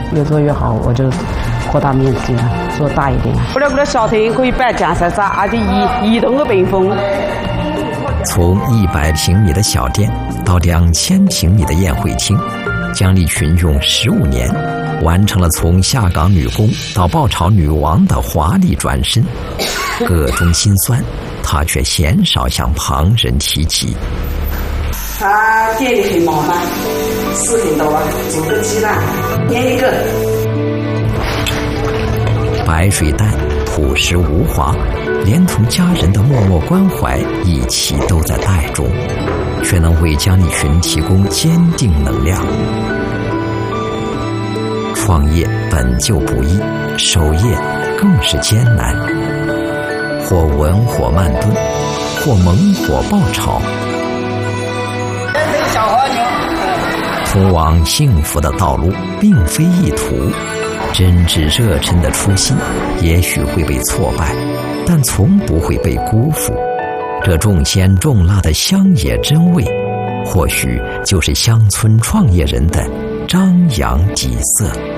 越做越好，我就扩大面积了，做大一点。我的小店可以摆健身衫，而且移动个屏风。 从100平米的小店到2000平米的宴会厅，姜丽群用15年，完成了从下岗女工到爆炒女王的华丽转身。个中辛酸，她却鲜少向旁人提及。 他点的黑毛蛋，4斤多了，煮个鸡蛋，点一个。 白水蛋朴实无华，连同家人的默默关怀一起都在袋中，却能为姜丽群提供坚定能量。创业本就不易，守业更是艰难，或文火慢炖，或猛火爆炒。通往幸福的道路并非一途，真挚热忱的初心也许会被挫败，但从不会被辜负。这重鲜重辣的乡野真味，或许就是乡村创业人的张扬底色。